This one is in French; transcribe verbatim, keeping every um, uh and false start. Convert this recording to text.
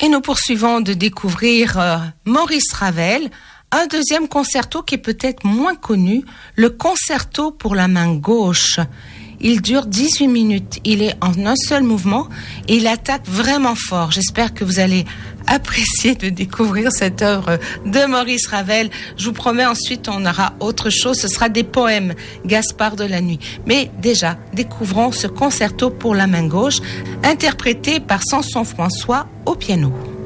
Et nous poursuivons de découvrir euh, Maurice Ravel, un deuxième concerto qui est peut-être moins connu, le concerto pour la main gauche. Il dure dix-huit minutes, il est en un seul mouvement et il attaque vraiment fort. J'espère que vous allez apprécier de découvrir cette œuvre de Maurice Ravel. Je vous promets, ensuite on aura autre chose, ce sera des poèmes, Gaspard de la Nuit. Mais déjà, découvrons ce concerto pour la main gauche, interprété par Samson François au piano.